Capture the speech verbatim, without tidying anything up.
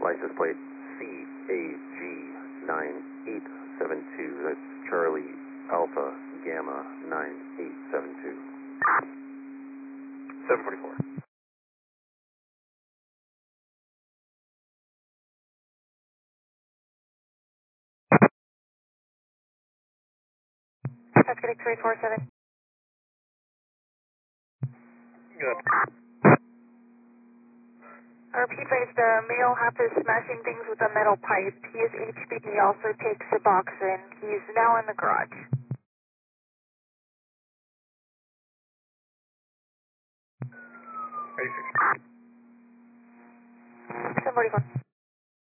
license plate C A G nine eight seven two. That's Charlie Alpha Gamma nine eight seven two. seven forty-four. That's getting three four seven. Good. I repeat, please, the male half is smashing things with a metal pipe. He is H B. He also takes Suboxone. He's now in the garage. eighty-six. seven forty-four.